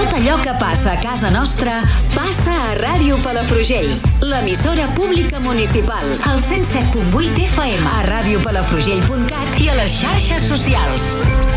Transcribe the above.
Tot allò que passa a casa nostra passa a Ràdio Palafrugell, l'emissora pública municipal, al 107.8 FM, a radiopalafrugell.cat i a les xarxes socials.